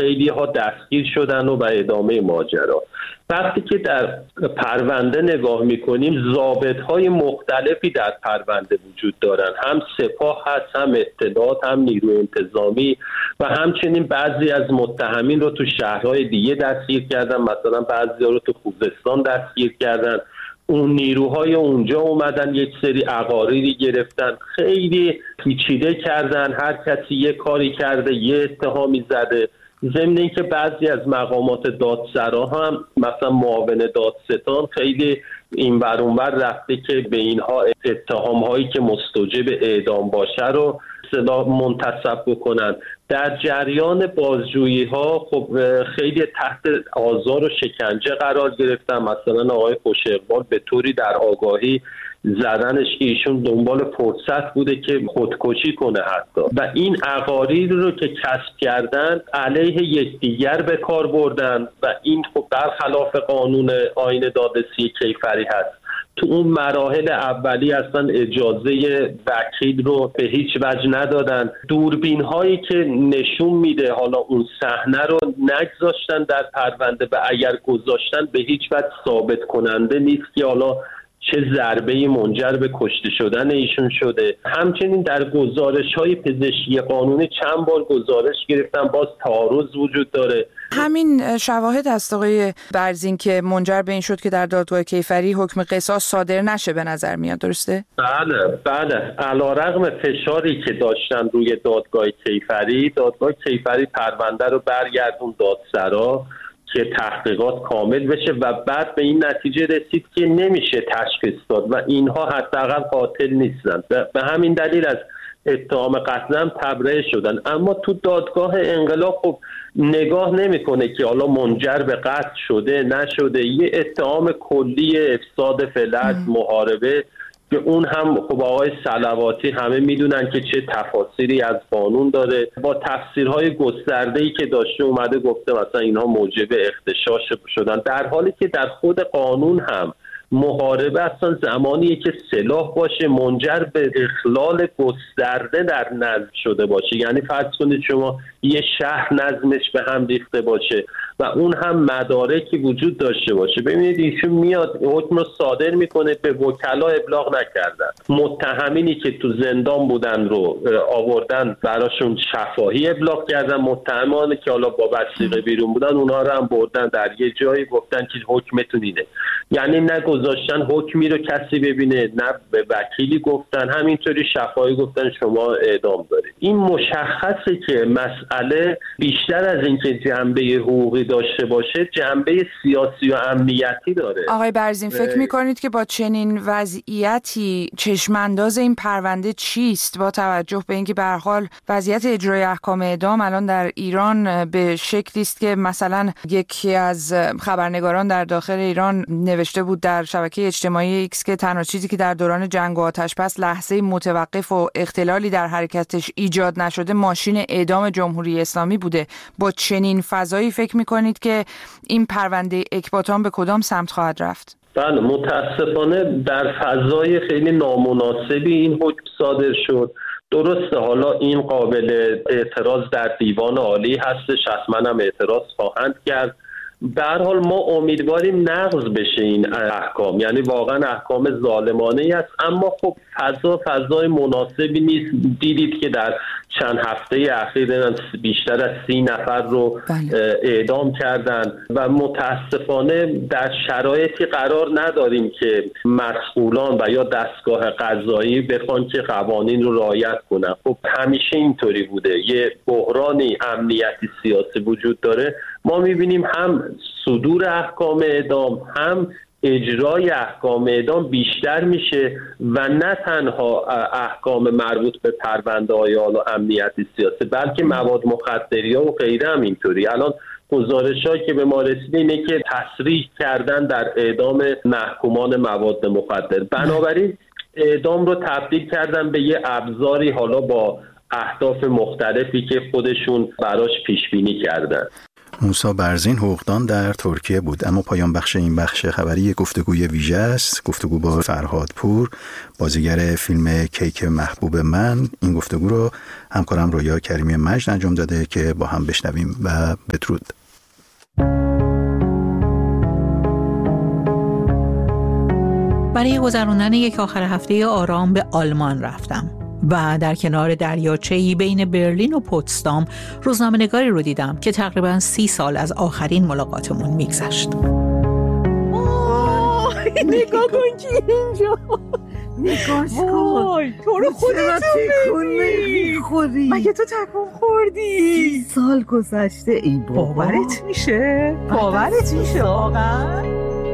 خیلی ها دستگیر شدن و ادامه ماجرا. وقتی که در پرونده نگاه میکنیم ضابط‌های مختلفی در پرونده وجود دارن، هم سپاه هست، هم اطلاعات، هم نیروی انتظامی و همچنین بعضی از متهمین رو تو شهرهای دیگه دستگیر کردن، مثلا بعضی رو تو خوزستان دستگیر کردن. اون نیروهای اونجا اومدن یک سری عقارضی گرفتن، خیلی پیچیده کردن، هر کسی یه کاری کرده، یه اتهامی زده. ضمن اینکه بعضی از مقامات دادسرا هم مثلا معاون دادستان خیلی این ور اون ور رفته که به اینها اتهام هایی که مستوجب اعدام باشه رو منتصب بکنن. در جریان بازجویی ها خب خیلی تحت آزار و شکنجه قرار گرفتن. مثلا آقای خوش اقبال به طوری در آگاهی زدنش که ایشون دنبال فرصت بوده که خودکشی کنه حتی، و این عقارض رو که کسب کردن علیه یکدیگر به کار بردن و این خب برخلاف قانون آیین دادرسی کیفری هست. تو اون مراحل اولی اصلا اجازه وکیل رو به هیچ وجه ندادن. دوربین هایی که نشون میده حالا اون صحنه رو نگذاشتن در پرونده و اگر گذاشتن به هیچ وجه ثابت کننده نیست که حالا چه ضربه‌ای منجر به کشته شدن ایشون شده. همچنین در گزارش‌های پزشکی قانونی چند بار گزارش گرفتن، باز تعارض وجود داره. همین شواهد هست آقای برزین که منجر به این شد که در دادگاه کیفری حکم قصاص صادر نشه به نظر میاد، درسته؟ بله. علیرغم فشاری که داشتن روی دادگاه کیفری پرونده رو برگردون دادسرا که تحقیقات کامل بشه و بعد به این نتیجه رسید که نمیشه تشخیص داد و اینها حداقل قاتل نیستن. به همین دلیل از اتهام قتل هم تبرئه شدن. اما تو دادگاه انقلاب خب نگاه نمیکنه که حالا منجر به قتل شده نشده، یه اتهام کلی افساد فلج، محاربه که اون هم خب آقای صلواتی همه میدونن که چه تفاسیری از قانون داره، با تفسیرهای گسترده‌ای که داشته اومده گفته مثلا اینها موجب اغتشاش شدن، در حالی که در خود قانون هم محاربه اصلا زمانیه که سلاح باشه منجر به اخلال گسترده در نظم شده باشه. یعنی فرض کنید شما یه شهر نظمش به هم ریخته باشه و اون هم مدارکی وجود داشته باشه. ببینید ایشون میاد حکم رو صادر میکنه، به وکلا ابلاغ نکردن. متهمینی که تو زندان بودن رو آوردن براشون شفاهی ابلاغ کردن، متهمانی که حالا با وثیقه بیرون بودن اونها رو هم بردن در یه جایی گفتن که حکمتون اینه. یعنی نه گذاشتن حکمی رو کسی ببینه، نه به وکیلی گفتن، همینطوری شفاهی گفتن شما اعدام دارید. این مشخصه که مسئله بیشتر از اینکه جنبه حقوقی داشته باشه جنبه سیاسی و امنیتی داره. آقای برزین فکر می‌کنید که با چنین وضعیتی چشم‌انداز این پرونده چیست، با توجه به اینکه به هر حال وضعیت اجرای احکام اعدام الان در ایران به شکلی است که مثلا یکی از خبرنگاران در داخل ایران نوشته بود در شبکه اجتماعی ایکس که تنها چیزی که در دوران جنگ و آتش‌بس لحظه متوقف و اختلالی در حرکتش ایجاد نشده ماشین اعدام جمهوری اسلامی بوده. با چنین فضایی فکر می‌کنید که این پرونده اکباتان به کدام سمت خواهد رفت؟ بله، متاسفانه در فضای خیلی نامناسبی این حکم صادر شد. درسته حالا این قابل اعتراض در دیوان عالی هستش، حتما هم اعتراض خواهند کرد. به هر حال ما امیدواریم نقض بشه این احکام، یعنی واقعا احکام ظالمانه‌ای است، اما خب فضای مناسبی نیست. دیدید که در چند هفته اخیر بیشتر از 30 نفر رو اعدام کردن و متاسفانه در شرایطی قرار نداریم که مسئولان و یا دستگاه قضایی بخوان که قوانین رو رعایت کنن. خب همیشه اینطوری بوده، یه بحرانی امنیتی سیاسی وجود داره. ما می‌بینیم هم صدور احکام اعدام هم اجرای احکام اعدام بیشتر میشه و نه تنها احکام مربوط به پرونده‌های امنیتی سیاسی بلکه مواد مخدری و غیره هم اینطوری. الان گزارش‌هایی که به ما رسیده اینه که تصریح کردن در اعدام محکومان مواد مخدر. بنابراین اعدام رو تبدیل کردن به یه ابزاری حالا با اهداف مختلفی که خودشون براش پیش بینی کردن. موسی برزین حقوقدان در ترکیه بود. اما پایان بخش این بخش خبری گفتگوی ویژه است، گفتگو با فرهاد پور، بازیگر فیلم کیک محبوب من. این گفتگو رو همکارم رویا کریمی مجد انجام داده که با هم بشنویم و بدرود. برای گذراندن یک آخر هفته آرام به آلمان رفتم و در کنار دریاچه‌ای بین برلین و پوتسدام روزنامه‌نگاری رو دیدم که تقریباً 30 سال از آخرین ملاقاتمون میگذشت. نگاه کن که اینجا، نگاه کن تو رو خودت میخوری. مگه تو تکون خوردی؟ 30 سال گذشته. ای بابا باورت میشه واقعا؟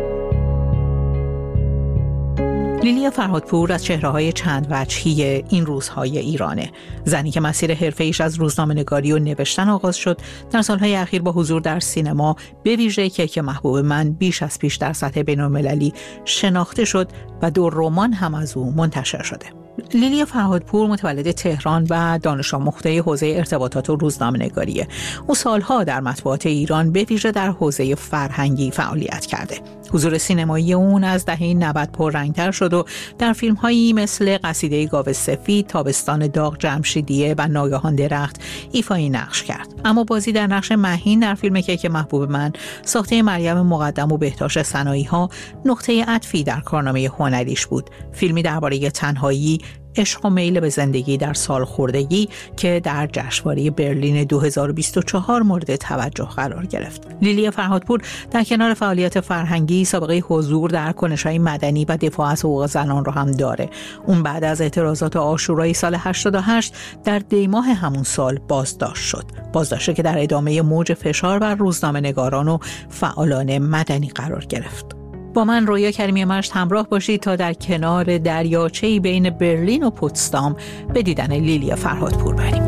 لیلیا فرهادپور از چهره‌های چند وجهی این روزهای ایرانه. زنی که مسیر حرفه‌ایش از روزنامه‌نگاری و نوشتن آغاز شد، در سالهای اخیر با حضور در سینما به ویژه کیک محبوب من بیش از پیش در سطح بین‌المللی شناخته شد و 2 رمان هم از او منتشر شده. لیلیا فرهادپور متولد تهران و دانش آموخته حوزه ارتباطات و روزنامه‌نگاریه. او سالها در مطبوعات ایران به ویژه در حوزه فرهنگی فعالیت کرده. حضور سینمایی اون از دهه 90 پررنگ‌تر شد و در فیلم‌هایی مثل قصیده گاو سفید، تابستان داغ جمشیدیه و ناگهان درخت ایفای نقش کرد. اما بازی در نقش مهین در فیلم کیک محبوب من، ساخته مریم مقدم و بهتاش سنایی‌ها، نقطه عطفی در کارنامه هنریش بود. فیلمی درباره تنهایی، عشق و میل به زندگی در سالخوردگی که در جشنواره برلین 2024 مورد توجه قرار گرفت. لیلیا فرهادپور در کنار فعالیت فرهنگی سابقه حضور در کنش‌های مدنی و دفاع از حقوق زنان رو هم داره. اون بعد از اعتراضات عاشورای سال 88 در دیماه همون سال بازداشت شد. بازداشتی که در ادامه موج فشار بر روزنامه‌نگاران و فعالان مدنی قرار گرفت. با من رویا کریمی مجد همراه باشید تا در کنار دریاچه‌ای بین برلین و پوتسدام به دیدن لیلیا فرهادپور بریم.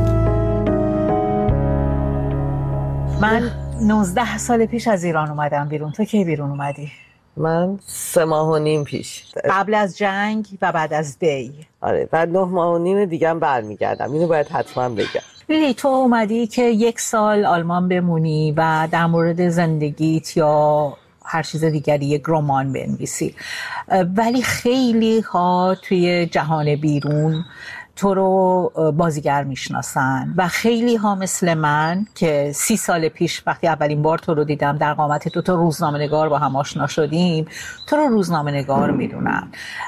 من 19 سال پیش از ایران اومدم بیرون. تو کی بیرون اومدی؟ من 3 ماه و نیم پیش. قبل از جنگ و بعد از دی. آره، بعد 9 ماه و نیم دیگه هم برمیگردم. اینو باید حتما بگم. لیلی، تو اومدی که 1 سال آلمان بمونی و در مورد زندگیت یا هر چیز دیگری یک رمان بنویسی، ولی خیلی ها توی جهان بیرون تو رو بازیگر میشناسن و خیلی ها مثل من که 30 سال پیش وقتی اولین بار تو رو دیدم در قامت تو روزنامه‌نگار با هم آشنا شدیم، تو رو روزنامه‌نگار میدونن.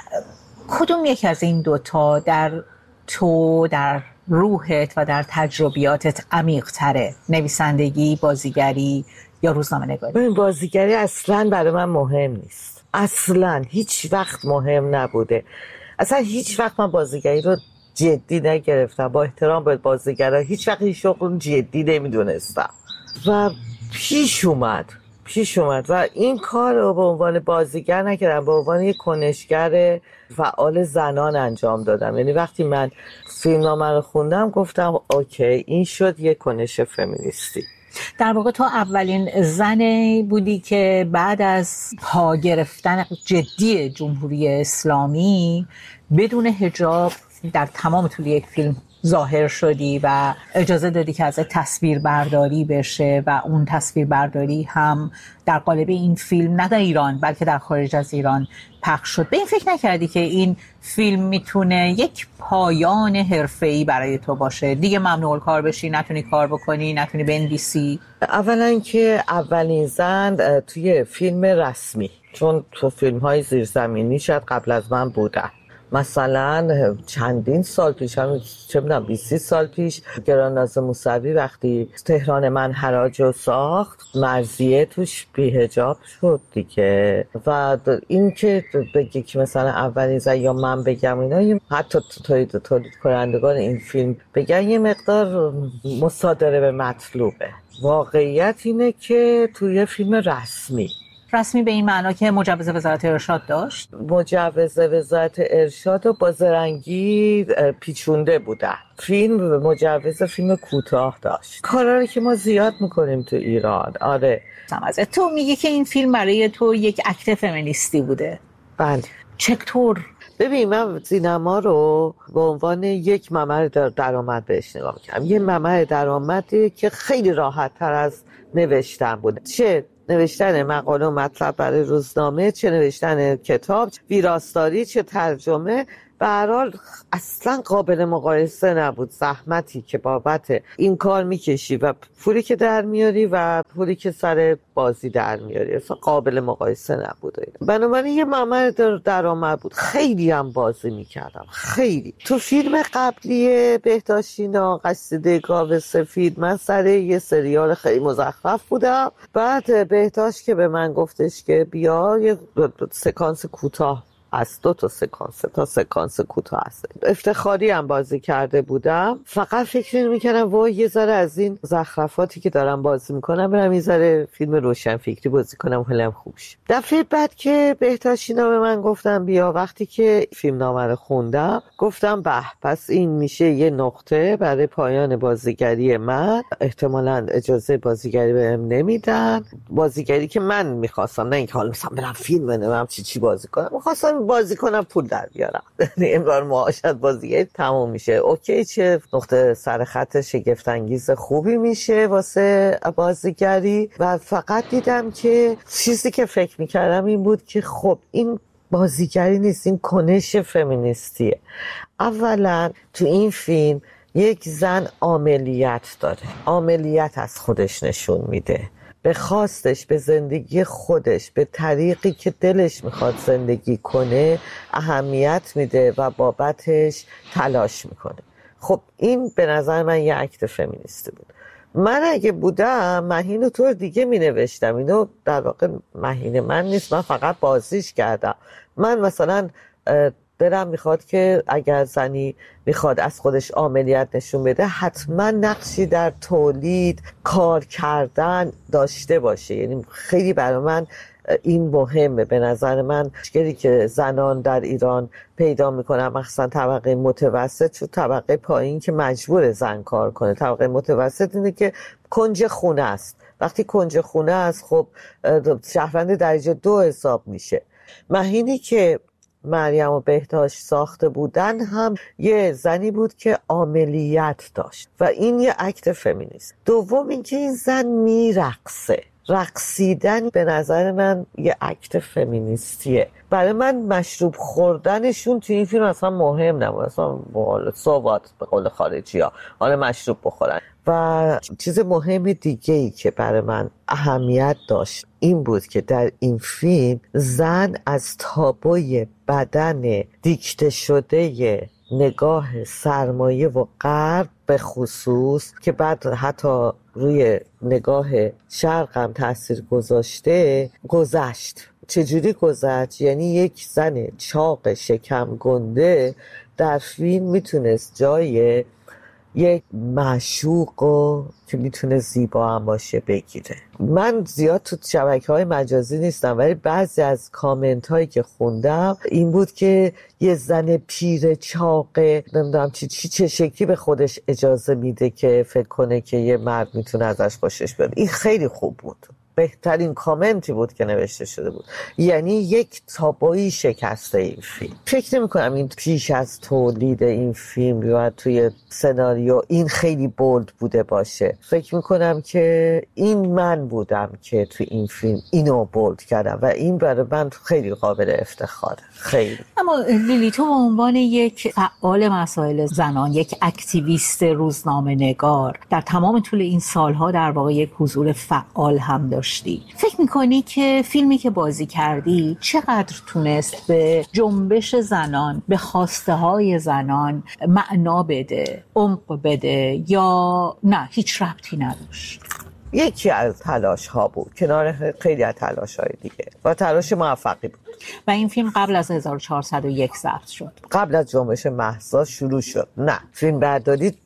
کدوم یک از این دوتا در تو، در روحت و در تجربیاتت عمیق تره؟ نویسندگی، بازیگری یا روزنامه‌نگاری؟ ببین، بازیگری اصلاً برای من مهم نیست. اصلاً هیچ وقت مهم نبوده. اصلا هیچ وقت من بازیگری رو جدی نگرفتم. با احترام به بازیگرا، هیچ وقت این شغل جدی نمیدونستم و پیش اومد و این کار رو به عنوان بازیگر نکردم، به عنوان یک کنشگر فعال زنان انجام دادم. یعنی وقتی من فیلمنامه رو خوندم گفتم اوکی، این شد یک کنش فمینیستی. در واقع تو اولین زنی بودی که بعد از پا گرفتن جدی جمهوری اسلامی بدون حجاب در تمام طول یک فیلم ظاهر شدی و اجازه دادی که از تصویر برداری بشه و اون تصویر برداری هم در قالب این فیلم نه در ایران بلکه در خارج از ایران پخش شد. به این فکر نکردی که این فیلم میتونه یک پایان حرفه‌ای برای تو باشه؟ دیگه ممنوع الکار بشی، نتونی کار بکنی، نتونی بنویسی؟ اولا که اولین زن توی فیلم رسمی، چون تو فیلم‌های زیرزمینی شاید قبل از من بودن. مثلا چندین سال پیش، هم چه میدونم 20 سال پیش، گرانناز موسوی وقتی تهران من حراج رو ساخت، مرضیه توش بی‌حجاب شد دیگه. و این که بگی که مثلا اولین زن یا من بگم اینا، حتی تولید کنندگان این فیلم بگن، یه مقدار مصادره به مطلوبه. واقعیت اینه که توی فیلم رسمی به این معنا که مجوز وزارت ارشاد داشت؟ مجوز وزارت ارشاد رو با زرنگی پیچونده بودن. فیلم مجوز فیلم کوتاه داشت. کارهایی که ما زیاد میکنیم تو ایران. آره. تو میگی که این فیلم برای تو یک اکت فمینیستی بوده. بله. چطور ببین من سینما رو به عنوان یک ممر درآمد بهش نگاه میکنم. یه ممر درآمدی که خیلی راحت تر از نوشتن بوده، چه نوشتن مقاله و مطلب برای روزنامه، چه نوشتن کتاب، ویراستاری، چه ترجمه. به هر حال اصلا قابل مقایسه نبود زحمتی که بابت این کار میکشی و پولی که در میاری و پولی که سر بازی در میاری، اصلا قابل مقایسه نبود. بنابراین یه ممر درآمد بود. خیلی هم بازی میکردم، خیلی. تو فیلم قبلی بهداشتینا قصیده گاو سفید من سر یه سریال خیلی مزخرف بودم. بعد بهداشت که به من گفتش که بیا یه سکانس کوتاه از 2 تا سکانس کوتاه هست، افتخاری هم بازی کرده بودم. فقط فکر میکردم وای یه ذره از این زخرفاتی که دارم بازی میکنم برم یه ذره فیلم روشنفکری بازی کنم حالم خوب شه. دفعه بعد که بهداشتینا به من گفتم بیا، وقتی که فیلم نامه رو خوندم گفتم به پس این میشه یه نقطه برای پایان بازیگری من. احتمالاً اجازه بازیگری بهم نمیدن، بازیگری که من میخواستم، نه اینکه حالا مثلا برم فیلم بنویسم چی بازی کنم، میخواستم بازی کنم پول در بیارم. امرار معاشت بازیگری تموم میشه، اوکی، چه نقطه سر خط شگفت انگیز خوبی میشه واسه بازیگری. و فقط دیدم که چیزی که فکر میکردم این بود که خب این بازیگری نیست، این کنش فمینیستیه. اولا تو این فیلم یک زن عاملیت داره، عاملیت از خودش نشون میده، به خواستش، به زندگی خودش، به طریقی که دلش میخواد زندگی کنه اهمیت میده و بابتش تلاش میکنه. خب این به نظر من یه اکت فمینیستی بود. من اگه بودم مهین رو طور دیگه مینوشتم. اینو در واقع مهین من نیست، من فقط بازیش کردم. من مثلا دلم میخواد که اگر زنی میخواد از خودش عاملیت نشون بده حتما نقشی در تولید، کار کردن داشته باشه. یعنی خیلی برای من این مهمه. به نظر من مشکلی که زنان در ایران پیدا میکنن، مخصوصا طبقه متوسط، چون طبقه پایین که مجبور زن کار کنه، طبقه متوسط اینه که کنج خونه است. وقتی کنج خونه است خب شهروند درجه 2 حساب میشه. مهینی که مریم و بهداشت ساخته بودن هم یه زنی بود که عاملیت داشت و این یه اکت فمینیست. دوم اینکه این زن میرقصه. رقصیدن به نظر من یه اکت فمینیستیه. برای من مشروب خوردنشون توی این فیلم اصلا مهم نبود، اصلا سوات به قول خارجی ها، حالا مشروب بخورن. و چیز مهم دیگه ای که برای من اهمیت داشت این بود که در این فیلم زن از تابوی بدن دیکته شده نگاه سرمایه و غرب به خصوص که بعد حتی روی نگاه شرق هم تاثیر گذاشته گذشت. چجوری گذشت؟ یعنی یک زن چاق شکم گنده در فیلم میتونست جای یک معشوق که میتونه زیبا هم باشه بگیره. من زیاد تو شبکه‌های مجازی نیستم ولی بعضی از کامنت هایی که خوندم این بود که یه زن پیر چاقه نمیدونم چه شکلی به خودش اجازه میده که فکر کنه که یه مرد میتونه ازش خوشش بیاد. این خیلی خوب بود، بهترین کامنتی بود که نوشته شده بود. یعنی یک تابویی شکسته این فیلم. فکر نمی کنم این پیش از تولید این فیلم یا توی سناریو این خیلی بولد بوده باشه. فکر می کنم که این من بودم که توی این فیلم اینو بولد کردم و این برای من خیلی قابل افتخاره. خیلی. اما لیلی تو به عنوان یک فعال مسائل زنان، یک اکتیویست روزنامه نگار، در تمام طول این سالها در واقع یک حضور فعال هم داشتی. فکر میکنی که فیلمی که بازی کردی چقدر تونست به جنبش زنان، به خواسته های زنان معنا بده، عمق بده یا نه هیچ ربطی نداشت؟ یکی از تلاش ها بود کنار خیلی از تلاش های دیگه و تلاش موفقی بود. و این فیلم قبل از 1401 ضبط شد؟ قبل از جنبش مهسا شروع شد. نه، فیلم برداری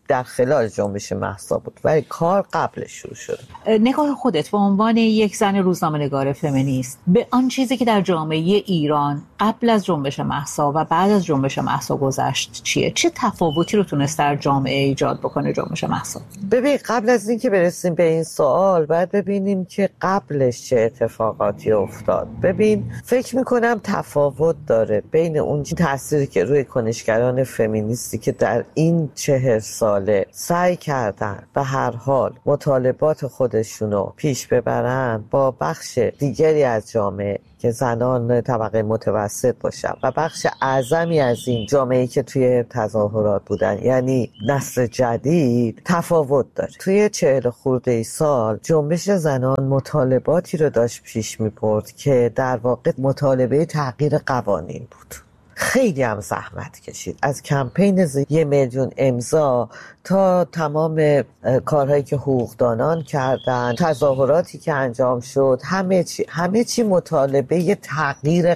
در خلال جنبش مهسا بود ولی کار قبلش شروع شد. نگاه خودت به عنوان یک زن روزنامه‌نگار فمینیست به آن چیزی که در جامعه ایران قبل از جنبش مهسا و بعد از جنبش مهسا گذشت چیه؟ چه تفاوتی رو تونست در جامعه ایجاد بکنه جنبش مهسا؟ ببین قبل از اینکه برسیم به این سوال باید ببینیم که قبلش چه اتفاقاتی افتاد. ببین فکر میکنم تفاوت داره بین اون تأثیری که روی کنشگران فمینیستی که در این 40 ساله سعی کردن به هر حال مطالبات خودشونو پیش ببرن با بخش دیگری از جامعه که زنان طبقه متوسط باشن و بخش اعظمی از این جامعه‌ای که توی تظاهرات بودن یعنی نسل جدید تفاوت داره. توی 40 خورده سال جنبش زنان مطالباتی رو داشت پیش می‌برد که در واقع مطالبه تغییر قوانین بود. خیلی هم زحمت کشید از کمپین 1 میلیون امضا تا تمام کارهایی که حقوقدانان کردن، تظاهراتی که انجام شد، همه چی مطالبه تغییر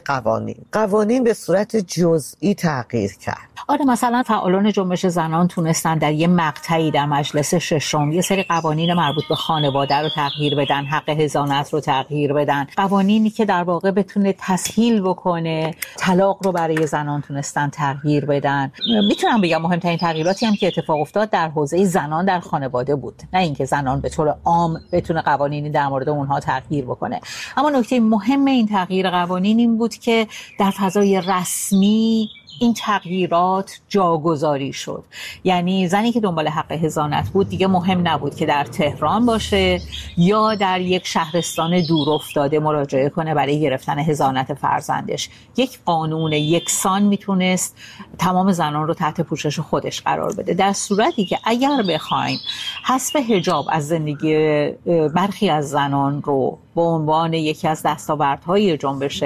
قوانین به صورت جزئی تغییر کرد. آره مثلا فعالان جنبش زنان تونستن در یه مقطعی در مجلس ششم یه سری قوانین مربوط به خانواده رو تغییر بدن، حق حضانت رو تغییر بدن، قوانینی که در واقع بتونه تسهیل بکنه طلاق رو برای زنان تونستن تغییر بدن. میتونم بگم مهمترین تغییراتی هم که اتفاق افتاد در حوزه زنان در خانواده بود، نه اینکه زنان به طور عام بتونه قوانینی در مورد اونها تغییر بکنه. اما نکته مهم این تغییر قوانین این بود که در فضای رسمی این تغییرات جاگذاری شد. یعنی زنی که دنبال حق حضانت بود دیگه مهم نبود که در تهران باشه یا در یک شهرستان دور افتاده مراجعه کنه برای گرفتن حضانت فرزندش. یک قانون یکسان میتونست تمام زنان رو تحت پوشش خودش قرار بده، در صورتی که اگر بخوایم حذف حجاب از زندگی برخی از زنان رو به عنوان یکی از دستاوردهای جنبش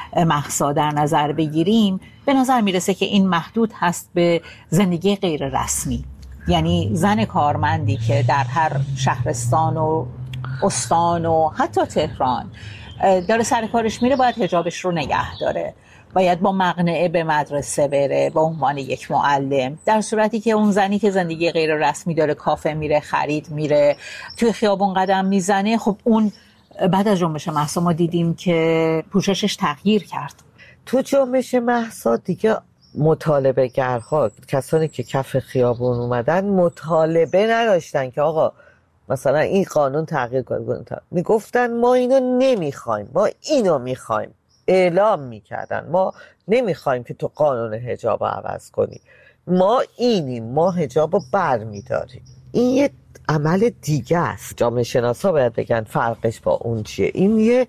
مهسا در نظر بگیریم، به نظر میرسه که این محدود هست به زندگی غیر رسمی. یعنی زن کارمندی که در هر شهرستان و استان و حتی تهران داره سر کارش میره باید حجابش رو نگه داره، باید با مقنعه به مدرسه بره به عنوان یک معلم، در صورتی که اون زنی که زندگی غیر رسمی داره کافه میره، خرید میره، توی خیابون قدم میزنه، خب اون بعد از جنبش مهسا ما دیدیم که پوششش تغییر کرد. تو جنبش مهسا دیگه مطالبه گرها، کسانی که کف خیابون اومدن مطالبه نداشتن که آقا مثلا این قانون تغییر کنه، میگفتن ما اینو نمیخوایم، ما اینو میخوایم، اعلام میکردن ما نمیخوایم که تو قانون حجاب عوض کنی، ما اینیم، ما حجاب رو بر میداریم. این یه عمل دیگه است. جامعه شناسا باید بگن فرقش با اون چیه. این یه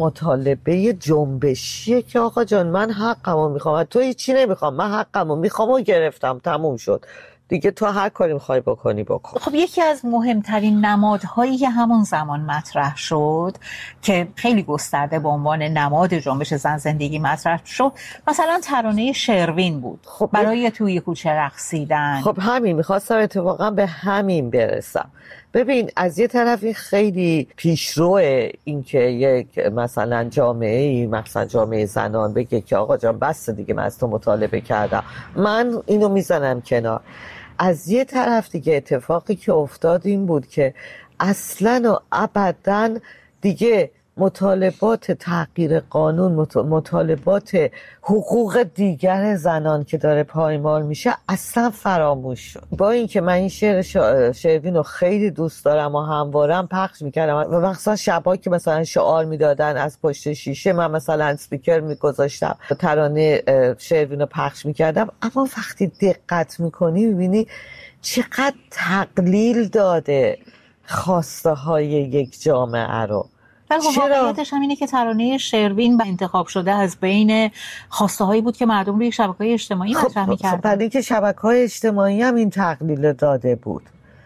مطالبه جنبشیه که آقا جان من حقمو میخوام، تو هیچی نمیخوام، من حقمو میخوام و گرفتم، تموم شد دیگه، تو هر کاری میخوای بکنی بکن. خب یکی از مهمترین نمادهایی که همون زمان مطرح شد که خیلی گسترده به عنوان نماد جنبش زن زندگی مطرح شد، مثلا ترانه شروین بود. خب برای توی کوچه رقصیدن. خب همین میخواستم اتفاقا به همین برسم. ببین از یه طرفی خیلی پیشروه این که یک مثلا جامعه، مثلا جامعه زنان بگه که آقا جان بس دیگه، من از تو مطالبه کردم، من اینو میزنم کنار. از یه طرف دیگه اتفاقی که افتاد این بود که اصلا و ابدا دیگه مطالبات تغییر قانون، مطالبات حقوق دیگر زنان که داره پایمال میشه اصلا فراموش شد. با اینکه من این شعر شروین رو خیلی دوست دارم و هموارم پخش میکردم و مخصوصا شبا که مثلا شعار میدادن از پشت شیشه من مثلا اسپیکر میگذاشتم ترانه شروین رو پخش میکردم، اما وقتی دقت میکنی میبینی چقدر تقلیل داده خواسته های یک جامعه رو. واقعیتش هم اینه که ترانه شروین انتخاب شده از بین خواسته هایی بود که مردم روی شبکه‌های اجتماعی مطرح می‌کردن. خب برای اینکه شبکه‌های اجتماعی هم این تقلیل داده بود.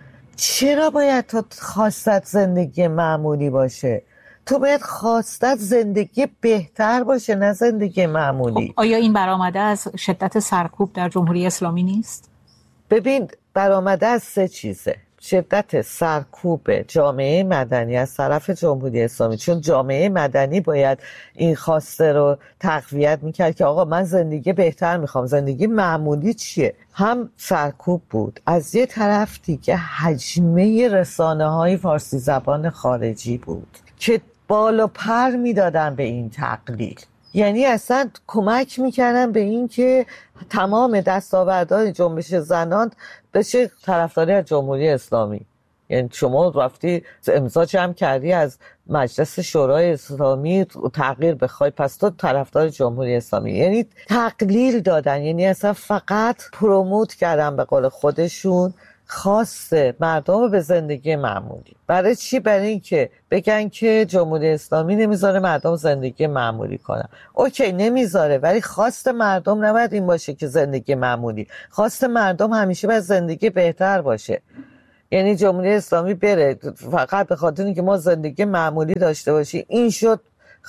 چرا باید تو خواستت زندگی معمولی باشه؟ تو باید خواستت زندگی بهتر باشه، نه زندگی معمولی. خب آیا این برآمده از شدت سرکوب در جمهوری اسلامی نیست؟ ببین برآمده از 3 چیزه. شدت سرکوب جامعه مدنی از طرف جمهوری اسلامی، چون جامعه مدنی باید این خواسته رو تقویت میکرد که آقا من زندگی بهتر میخوام، زندگی معمولی چیه، هم سرکوب بود. از یه طرف دیگه حجمه رسانه‌های فارسی زبان خارجی بود که بال و پر میدادن به این تقلیل، یعنی اصلا کمک میکردن به این که تمام دستاوردهای جنبش زنان بشه طرفداری از جمهوری اسلامی. یعنی شما رفتی امضا جمع کردی از مجلس شورای اسلامی تغییر بخوای، پس تو طرفدار جمهوری اسلامی. یعنی تقلیل دادن، یعنی اصلا فقط پروموت کردن به قول خودشون خواست مردم به زندگی معمولی. برای چی؟ برای این که بگن که جمهوری اسلامی نمیذاره مردم زندگی معمولی کنن. اوکی نمیذاره، ولی خواست مردم نباید این باشه که زندگی معمولی، خواست مردم همیشه باید زندگی بهتر باشه. یعنی جمهوری اسلامی بره فقط به خاطر اینکه ما زندگی معمولی داشته باشیم، این شد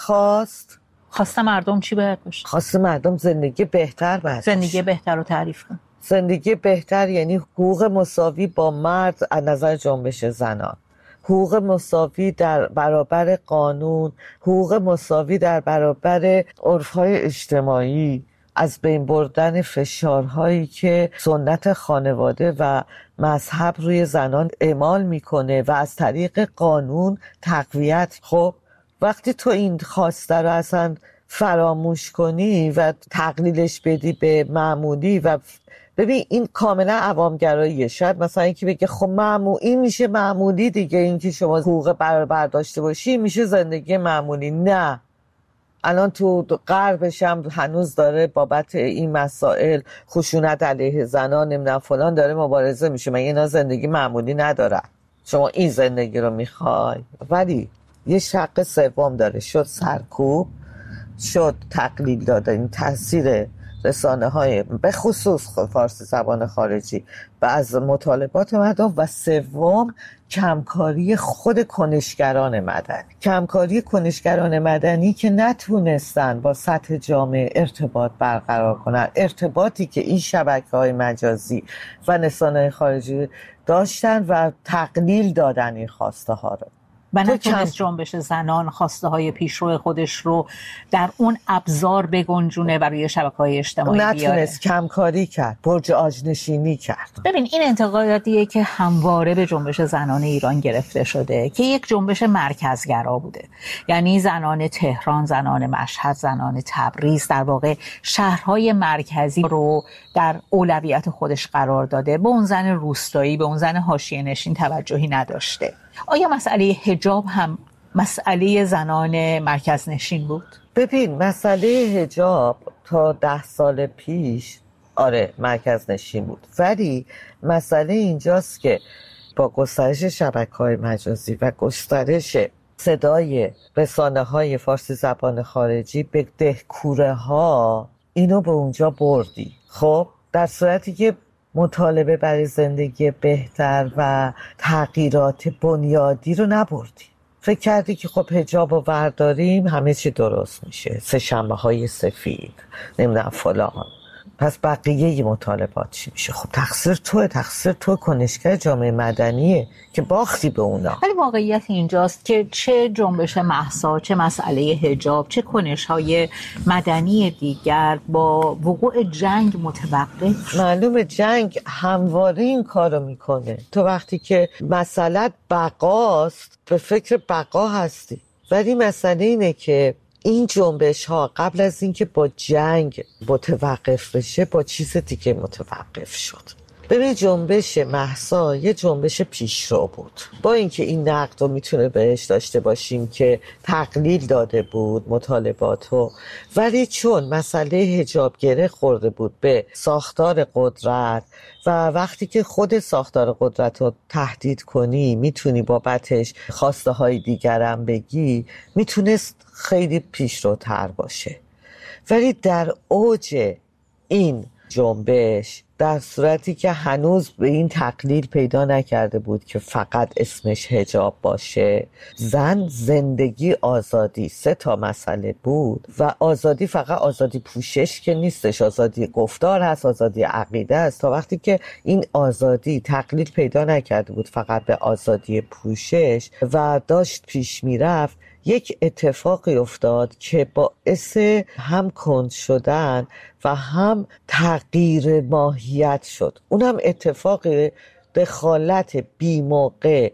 خواست مردم چی باید باشه؟ خواست مردم زندگی بهتر باشه. زندگی بهتر رو تعریف کن. زندگی بهتر یعنی حقوق مساوی با مرد از نظر جنبش زنان، حقوق مساوی در برابر قانون، حقوق مساوی در برابر عرف‌های اجتماعی، از بین بردن فشارهایی که سنت خانواده و مذهب روی زنان اعمال میکنه و از طریق قانون تقویت. خب وقتی تو این خواسته رو اصلا فراموش کنی و تقلیلش بدی به معمولی، و ببین این کاملا عوامگراییه. شاید مثلا اینکه بگه خب این میشه معمولی دیگه، اینکه شما حقوق برابر داشته باشی میشه زندگی معمولی. نه، الان تو غربش هم هنوز داره بابت این مسائل خشونت علیه زنان نمیدونم فلان داره مبارزه میشه. من اینا زندگی معمولی ندارن، شما این زندگی رو میخوای. ولی یه شق سوم داره، شد سرکوب، شد تقلیل داده، این تاثیر رسانه های به خصوص فارسی زبان خارجی و از مطالبات مردم، و سوم کمکاری خود کنشگران مدنی، کمکاری کنشگران مدنی که نتونستن با سطح جامعه ارتباط برقرار کنن، ارتباطی که این شبکه‌های مجازی و رسانه‌های خارجی داشتن و تقلیل دادن این خواسته ها رو. و نتونست جنبش زنان خواسته های پیشرو خودش رو در اون ابزار بگنجونه و روی شبکه‌های اجتماعی بیاره. نتونست، کمکاری کرد، برج آجنشینی کرد. ببین این انتقاداتیه که همواره به جنبش زنان ایران گرفته شده که یک جنبش مرکزگرا بوده. یعنی زنان تهران، زنان مشهد، زنان تبریز در واقع شهرهای مرکزی رو در اولویت خودش قرار داده، به اون زن روستایی، به اون زن حاشیه نشین توجهی نداشته. آیا مسئله حجاب هم مسئله زنان مرکز نشین بود؟ ببین مسئله حجاب تا 10 سال پیش آره مرکز نشین بود، ولی مسئله اینجاست که با گسترش شبکه‌های مجازی و گسترش صدای رسانه‌های فارسی زبان خارجی به دهکوره ها اینو به اونجا بردی. خب در صورتی که مطالبه برای زندگی بهتر و تغییرات بنیادی رو نبردی. فکر کردی که خب حجاب رو برداریم همه چی درست میشه، سه شنبه های سفید نمیدونم فلان، پس بقیه مطالبات چی میشه؟ خب تقصیر تو کنشگر جامعه مدنیه که باختی به اونا. ولی واقعیت اینجاست که چه جنبش مهسا، چه مسئله حجاب، چه کنش‌های مدنی دیگر با وقوع جنگ متوقف. معلومه جنگ همواره این کارو میکنه. تو وقتی که مسئله بقاست به فکر بقا هستی، ولی مسئله اینه که این جنبش ها قبل از اینکه با جنگ متوقف بشه با چیز دیگه متوقف شد. ببین جنبش مهسا یه جنبش پیشرو بود، با اینکه این نقد رو میتونه بهش داشته باشیم که تقلیل داده بود مطالباتو، ولی چون مسئله حجاب گره خورده بود به ساختار قدرت و وقتی که خود ساختار قدرت رو تهدید کنی میتونی بابتش خواسته های دیگرم بگی، میتونست خیلی پیشروتر باشه. ولی در اوج این جنبش در صورتی که هنوز به این تقلیل پیدا نکرده بود که فقط اسمش حجاب باشه. زن، زندگی، آزادی، 3 مسئله بود و آزادی فقط آزادی پوشش که نیستش، آزادی گفتار هست، آزادی عقیده است. تا وقتی که این آزادی تقلیل پیدا نکرده بود فقط به آزادی پوشش و داشت پیش میرفت، یک اتفاقی افتاد که باعث هم کند شدن و هم تغییر ماهیت شد. اونم اتفاق دخالت بی‌موقع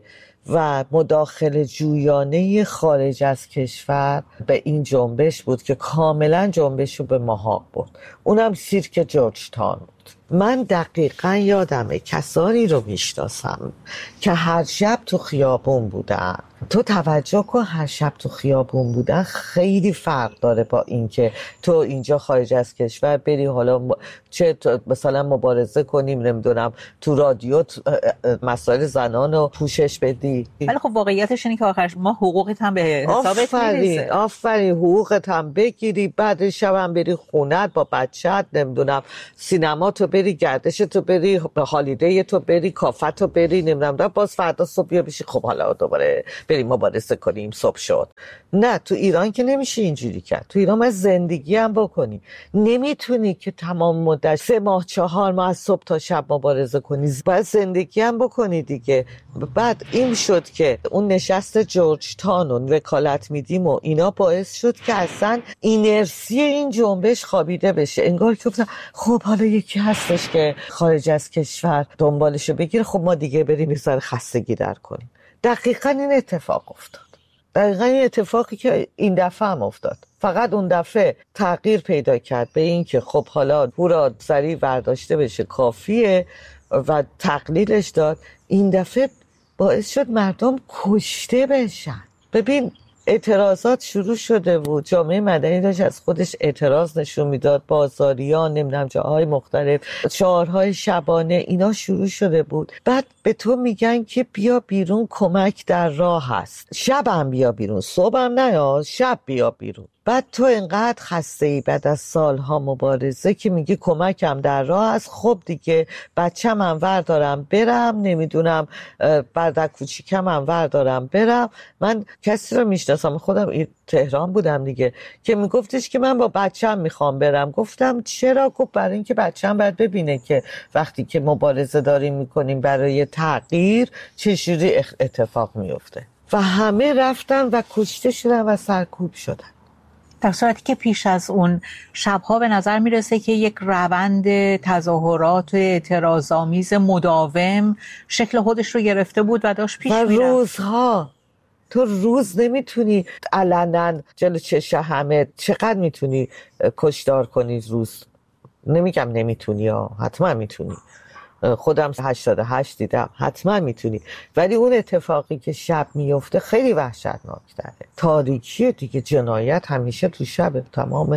و مداخله جویانه خارج از کشور به این جنبش بود که کاملا جنبش رو به محاق برد. اونم سیرک جورج تاون بود. من دقیقا یادمه کسانی رو میشناسم که هر شب تو خیابون بودن. تو توجه کن، هر شب تو خیابون بودن خیلی فرق داره با اینکه تو اینجا خارج از کشور بری حالا چه مثلا مبارزه کنیم، نمیدونم تو رادیو مسائل زنان رو پوشش بدی. ولی خب واقعیتش اینه که آخرش ما حقوقت هم به حسابت میرسه. آفرین، حقوقت هم بگیری، بعد شب هم بری خونت با بچه‌ت، نمیدونم سینما تو بری، گردش تو بری، هالیدی تو بری، کافه تو بری، نمیدونم باز فردا صبح بیا بشی خب حالا دوباره بریم مبارزه کنیم صبح شد. نه، تو ایران که نمیشه اینجوری کرد. تو ایران باید زندگی هم بکنی. نمیتونی که تمام مدت 3 ماه 4 ماه از صبح تا شب مبارزه کنی، باید زندگی هم بکنی دیگه. بعد این شد که اون نشست جورج تاون و وکالت میدیم و اینا باعث شد که اصلا اینرسی این جنبش خوابیده بشه. انگار که خب حالا یکی هستش که خارج از کشور دنبالشو بگیره، خب ما دیگه بریم یه ذره خستگی در کنیم. دقیقاً این اتفاق افتاد. دقیقاً این اتفاقی که این دفعه هم افتاد. فقط اون دفعه تغییر پیدا کرد به این که خب حالا پورا سریع برداشته بشه کافیه و تقلیلش داد. این دفعه باعث شد مردم کشته بشن. ببین اعتراضات شروع شده بود، جامعه مدنی داشت از خودش اعتراض نشون میداد، بازاریان، نمیدونم جاهای مختلف، شعارهای شبانه، اینا شروع شده بود. بعد به تو میگن که بیا بیرون، کمک در راه هست. شب هم بیا بیرون، صبح هم نه، شب بیا بیرون. بعد تو انقدر خسته ای بعد از سالها مبارزه که میگی کمکم در راه هست. خب دیگه بچه‌م هم وردارم برم، نمیدونم برادر کوچیکم هم وردارم برم. من کسی رو میشناسم، خودم تهران بودم دیگه، که میگفتش که من با بچه‌م میخوام برم. گفتم چرا؟ گفت برای اینکه بچه‌م باید ببینه که وقتی که مبارزه داریم میکنیم برای تغییر چجوری اتفاق میفته. و همه رفتن و کشته شدن و سرکوب شدن. در صورتی که پیش از اون شبها به نظر میرسه که یک روند تظاهرات و اعتراض‌آمیز مداوم شکل خودش رو گرفته بود و داشت پیش میرفت. و روزها تو روز نمیتونی علنا جلو چشم همه، چقدر میتونی کشتار کنی روز؟ نمیگم نمیتونی، حتما میتونی. خودم 88 دیدم، حتما میتونی. ولی اون اتفاقی که شب میفته خیلی وحشتناک‌تره. تاریکی دیگه، جنایت همیشه تو شب تمام.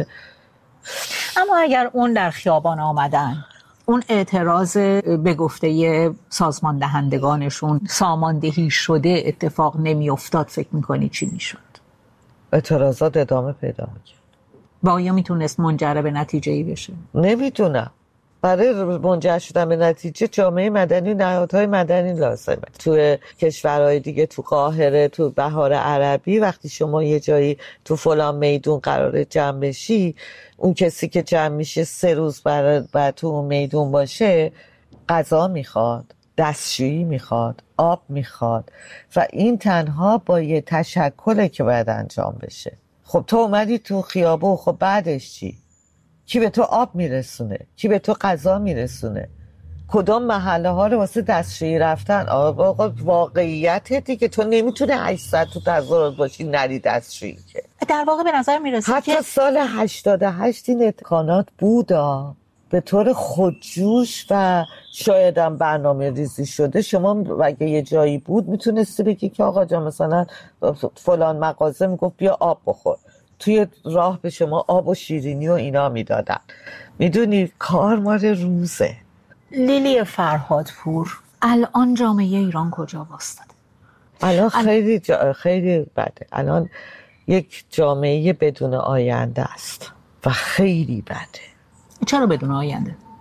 اما اگر اون در خیابان آمدن، اون اعتراض به گفته سازمان دهندگانشون ساماندهی شده اتفاق نمی افتاد، فکر میکنی چی میشد؟ اعتراضات ادامه پیدا میکرد. و آیا میتونست منجر به نتیجه‌ای بشه؟ نمیدونم. برای منجر شدن به نتیجه جامعه مدنی، نهادهای مدنی لازمه. تو کشورهای دیگه، تو قاهره، تو بهار عربی، وقتی شما یه جایی تو فلان میدون قراره جمع بشی، اون کسی که جمع میشه 3 روز بعد تو اون میدون باشه، غذا میخواد، دستشویی میخواد، آب میخواد و این تنها با یه تشکله که باید انجام بشه. خب تو اومدی تو خیابون، خب بعدش چی؟ کی به تو آب میرسونه؟ کی به تو غذا میرسونه؟ کدام محله ها رو واسه دستشویی رفتن؟ آقا واقعیت دیگه، تو نمیتونه 8 ساعت تو تظاهرات باشی نری دستشویی که. در واقع به نظر میرسه حتی که سال 88 این امکانات بود به طور خودجوش و شاید هم برنامه ریزی شده. شما اگه یه جایی بود میتونستی بگی که آقا جان مثلا فلان مغازه میگفت بیا آب بخور، توی راه به شما آب و شیرینی و اینا میدادن. میدونی کار مال روزه. لیلی فرهادپور، الان جامعه ایران کجا واسطه؟ الان خیلی بده. الان یک جامعه بدون آینده است و خیلی بده. چرا بدون آینده؟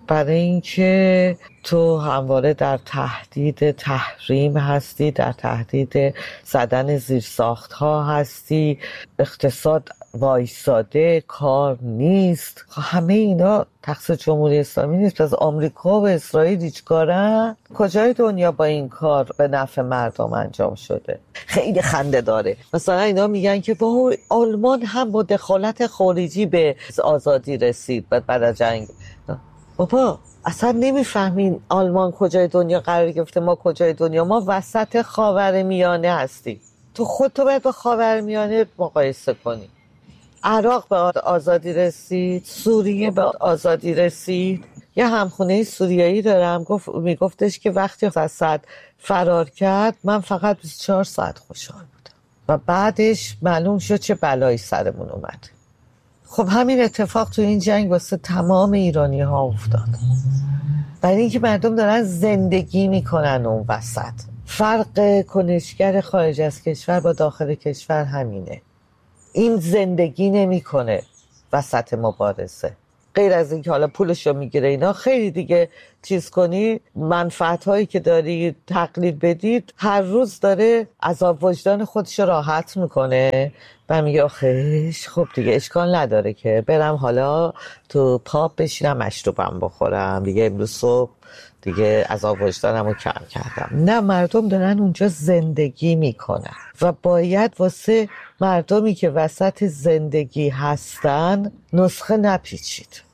برای اینکه تو همواره در تهدید تحریم هستی، در تهدید زدن زیرساخت ها هستی، اقتصاد وایساده، کار نیست. همه اینا تقصیر جمهوری اسلامی نیست. پس آمریکا و اسرائیل هیچ کارن؟ کجای دنیا با این کار به نفع مردم انجام شده؟ خیلی خنده داره. مثلا اینا میگن که با آلمان هم با دخالت خارجی به آزادی رسید بعد از جنگ. بابا اصلا نمیفهمین آلمان کجای دنیا قرار گرفته، ما کجای دنیا؟ ما وسط خاورمیانه هستیم. تو خودتو باید با خاورمیانه مقایسه کنی. عراق به آزادی رسید، سوریه به آزادی رسید. یه همخونه سوریایی دارم میگفتش که وقتی اسد فرار کرد من فقط 24 ساعت خوشحال بودم و بعدش معلوم شد چه بلایی سرمون اومد. خب همین اتفاق تو این جنگ واسه تمام ایرانی ها افتاد، برای اینکه مردم دارن زندگی میکنن اون وسط. فرق کنشگر خارج از کشور با داخل کشور همینه، این زندگی نمیکنه وسط مبارزه. غیر از اینکه حالا پولشو میگیره اینا، خیلی دیگه چیز کنی، منفعت هایی که داری تقلید بدید، هر روز داره عذاب وجدان خودشو راحت میکنه و میگه آخیش خب دیگه اشکال نداره که برم حالا تو پاپ بشینم مشروبم بخورم دیگه، امروز صبح دیگه عذاب وجدانمو کم کردم. نه، مردم دارن اونجا زندگی میکنن و باید واسه مردمی که وسط زندگی هستن نسخه نپیچید.